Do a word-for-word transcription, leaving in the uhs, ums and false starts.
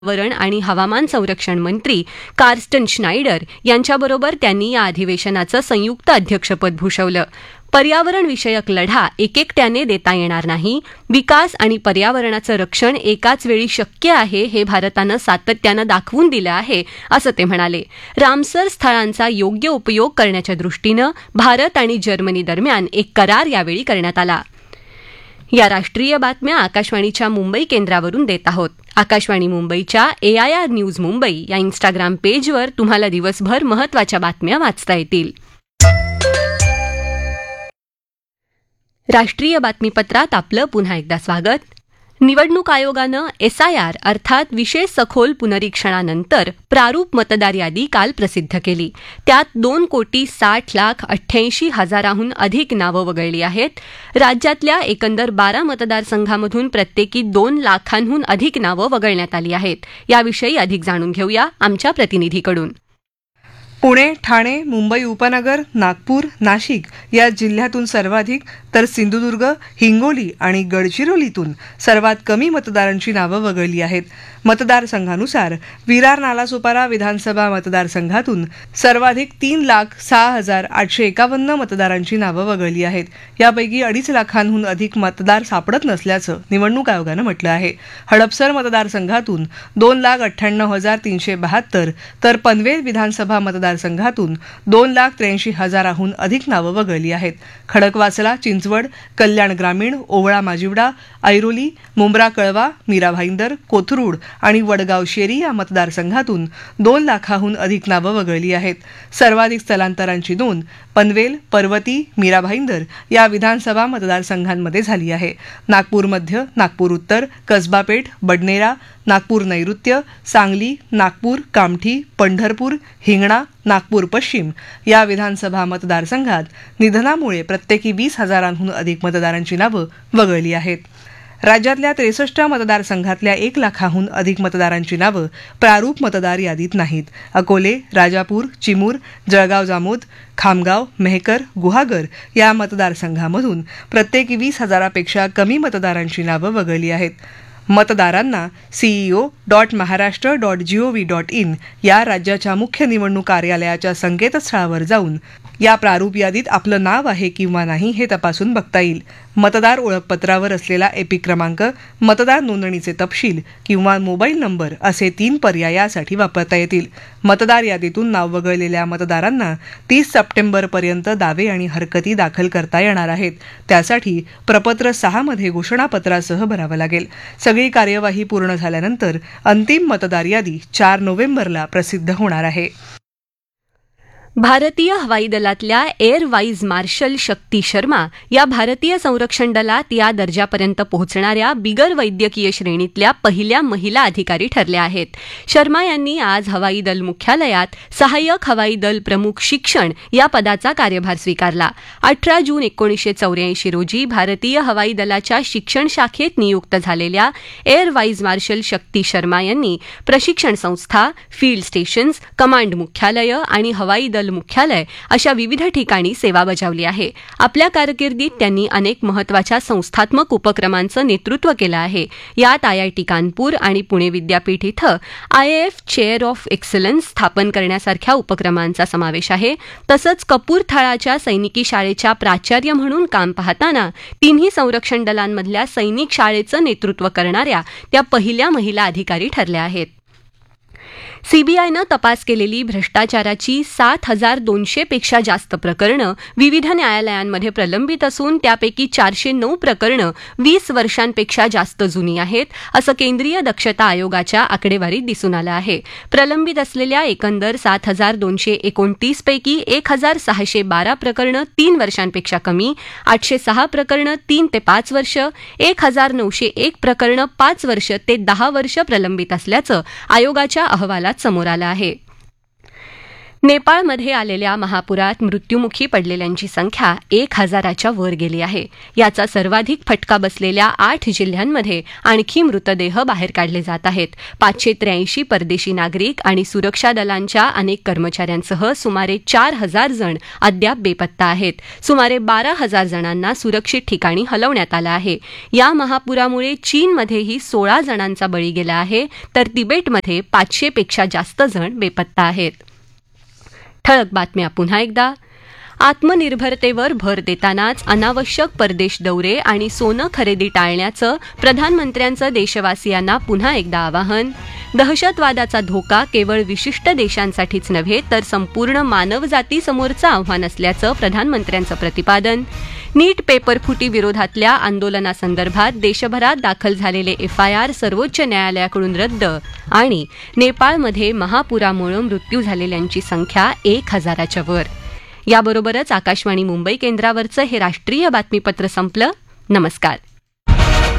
पर्यावरण आणि हवामान संरक्षण मंत्री कार्स्टन श्नायडर यांच्याबरोबर त्यांनी या अधिवेशनाचं संयुक्त अध्यक्षपद भूषवलं. पर्यावरण विषयक लढा एकेकट्याने देता येणार नाही. विकास आणि पर्यावरणाचं रक्षण एकाच वेळी शक्य आहे हे भारतानं सातत्यानं दाखवून दिलं आहे, असं ते म्हणाले. रामसर स्थळांचा योग्य उपयोग करण्याच्या दृष्टीनं भारत आणि जर्मनी दरम्यान एक करार यावेळी करण्यात आला. या राष्ट्रीय बातम्या आकाशवाणीच्या मुंबई केंद्रावरून देत आहोत. आकाशवाणी मुंबईच्या ए आय आर न्यूज मुंबई या इन्स्टाग्राम पेजवर तुम्हाला दिवसभर महत्त्वाच्या बातम्या वाचता येतील. राष्ट्रीय बातमीपत्रात आपलं पुन्हा एकदा स्वागत. निवडणूक आयोगानं एस आय आर अर्थात विशेष सखोल पुनरीक्षणानंतर प्रारूप मतदार यादी काल प्रसिद्ध केली. त्यात दोन कोटी साठ लाख अठ्ठ्याऐंशी हजाराहून अधिक नावं वगळली आहेत. राज्यातल्या एकंदर बारा मतदारसंघामधून प्रत्येकी दोन लाखांहून अधिक नावं वगळण्यात आली आहेत. याविषयी अधिक जाणून घेऊया आमच्या प्रतिनिधीकडून. पुणे, ठाणे, मुंबई उपनगर, नागपूर, नाशिक या जिल्ह्यातून सर्वाधिक तर सिंधुदुर्ग, हिंगोली आणि गडचिरोलीतून सर्वात कमी मतदारांची नावं वगळली आहेत. मतदारसंघानुसार विरार नालासोपारा विधानसभा मतदारसंघातून सर्वाधिक तीन लाख सहा हजार आठशे एकावन्न मतदारांची नावं वगळली आहेत. यापैकी अडीच लाखांहून अधिक मतदार सापडत नसल्याचं निवडणूक आयोगानं म्हटलं आहे. हडपसर मतदारसंघातून दोन लाख अठ्ठ्याण्णव हजार तीनशे बहात्तर तर पनवेल विधानसभा मतदारसंघातून दोन लाख त्र्याऐंशी हजाराहून अधिक नावं वगळली आहेत. खडकवासला, चिंचवड, कल्याण ग्रामीण, ओवळा माजिवडा, ऐरोली, मुंब्रा कळवा, मीरा भाईंदर, कोथरूड आणि वडगाव शेरी या मतदारसंघातून दोन लाखाहून अधिक नावं वगळली आहेत. सर्वाधिक स्थलांतरांची नोंद पनवेल, पर्वती, मीरा भाईंदर या विधानसभा मतदारसंघांमध्ये झाली आहे. नागपूर मध्य, नागपूर उत्तर, कसबापेठ, बडनेरा, नागपूर नैऋत्य, सांगली, नागपूर, कामठी, पंढरपूर, हिंगणा, नागपूर पश्चिम या विधानसभा मतदारसंघात निधनामुळे प्रत्येकी वीस हजारांहून अधिक मतदारांची नावं वगळली आहेत. राज्यातल्या त्रेसष्ट मतदारसंघातल्या एक लाखाहून अधिक मतदारांची नावं प्रारूप मतदार यादीत नाहीत. अकोले, राजापूर, चिमूर, जळगाव जामोद, खामगाव, मेहकर, गुहागर या मतदारसंघामधून प्रत्येकी वीस हजारापेक्षा कमी मतदारांची नावं वगळली आहेत. मतदारांना CEO dot Maharashtra dot G O V dot in या राज्याच्या मुख्य निवडणूक कार्यालयाच्या संकेतस्थळावर जाऊन या प्रारूप यादीत आपलं नाव आहे किंवा नाही हे तपासून बघता येईल. मतदार ओळखपत्रावर असलेला एपिक क्रमांक, मतदार नोंदणीचे तपशील किंवा मोबाईल नंबर असे तीन पर्याय यासाठी वापरता येतील. मतदार यादीतून नाव वगळलेल्या मतदारांना तीस सप्टेंबरपर्यंत दावे आणि हरकती दाखल करता येणार आहेत. त्यासाठी प्रपत्र सहा मध्ये घोषणापत्रासह भरावं लागेल. सगळी कार्यवाही पूर्ण झाल्यानंतर अंतिम मतदार यादी चार नोव्हेंबरला प्रसिद्ध होणार आहे. भारतीय हवाई दलातल्या एअर वाईज मार्शल शक्ती शर्मा या भारतीय संरक्षण दलात या दर्जापर्यंत पोहोचणाऱ्या बिगर वैद्यकीय श्रेणीतल्या पहिल्या महिला अधिकारी ठरल्या आहेत. शर्मा यांनी आज हवाई दल मुख्यालयात सहाय्यक हवाई दल प्रमुख शिक्षण या पदाचा कार्यभार स्वीकारला. अठरा जून एकोणीसशे चौऱ्याऐंशी रोजी भारतीय हवाई दलाच्या शिक्षण शाखेत नियुक्त झालेल्या एअर वाईज मार्शल शक्ती शर्मा यांनी प्रशिक्षण संस्था, फील्ड स्टेशन्स, कमांड मुख्यालय आणि हवाई दल मुख्यालय अशा विविध ठिकाणी सेवा बजावली आहे. आपल्या कारकिर्दीत त्यांनी अनेक महत्त्वाच्या संस्थात्मक उपक्रमांचं नेतृत्व केलं आहे. यात आयआयटी कानपूर आणि पुणे विद्यापीठ इथं आयएएफ चेअर ऑफ एक्सलन्स स्थापन करण्यासारख्या उपक्रमांचा समावेश आहे. तसंच कपूरथळाच्या सैनिकी शाळेच्या प्राचार्य म्हणून काम पाहताना तिन्ही संरक्षण दलांमधल्या सैनिक शाळेचं नेतृत्व करणाऱ्या त्या पहिल्या महिला अधिकारी ठरल्या आहेत. सीबीआयनं तपास केलेली भ्रष्टाचाराची सात हजार दोनशे पेक्षा जास्त प्रकरणं विविध न्यायालयांमध्ये प्रलंबित असून त्यापैकी चारशे नऊ प्रकरणं वीस वर्षांपेक्षा जास्त जुनी आहेत, असं केंद्रीय दक्षता आयोगाच्या आकडेवारीत दिसून आलं आहे. प्रलंबित असलेल्या एकंदर सात हजार दोनशे एकोणतीस पैकी एक हजार सहाशे बारा प्रकरणं तीन वर्षांपेक्षा कमी, आठशे सहा प्रकरणं तीन ते पाच वर्ष, एक हजार नऊशे एक प्रकरणं पाच वर्ष ते दहा वर्ष प्रलंबित असल्याचं आयोगाच्या अहवालात समोर आलं आहे. नेपाळमध्ये आलेल्या महापुरात मृत्युमुखी पडलेल्यांची संख्या एक हजाराच्या वर गेली आहे. याचा सर्वाधिक फटका बसलेल्या आठ जिल्ह्यांमध्ये आणखी मृतदेह बाहेर काढले जात आहेत. पाचशे त्र्याऐंशी परदेशी नागरिक आणि सुरक्षा दलांच्या अनेक कर्मचाऱ्यांसह सुमारे चार हजार जण अद्याप बेपत्ता आहेत. सुमारे बारा हजार जणांना सुरक्षित ठिकाणी हलवण्यात आलं आहे. या महापुरामुळे चीनमध्येही सोळा जणांचा बळी गेला आहे, तर तिबेटमध्ये पाचशेपेक्षा जास्त जण बेपत्ता आहेत. ठळक बातम्या पुन्हा एकदा. आत्मनिर्भरतेवर भर देतानाच अनावश्यक परदेश दौरे आणि सोनं खरेदी टाळण्याचं प्रधानमंत्र्यांचं देशवासियांना पुन्हा एकदा आवाहन. दहशतवादाचा धोका केवळ विशिष्ट देशांसाठीच नव्हे तर संपूर्ण मानवजातीसमोरचं आव्हान असल्याचं प्रधानमंत्र्यांचं प्रतिपादन. नीट पेपरफुटी विरोधातल्या आंदोलनासंदर्भात देशभरात दाखल झालेले एफ आय आर सर्वोच्च न्यायालयाकडून रद्द. आणि नेपाळमध्ये महापुरामुळे मृत्यू झालेल्यांची संख्या एक हजाराच्या वर. याबरोबरच आकाशवाणी मुंबई केंद्रावरचं हे राष्ट्रीय बातमीपत्र संपलं. नमस्कार.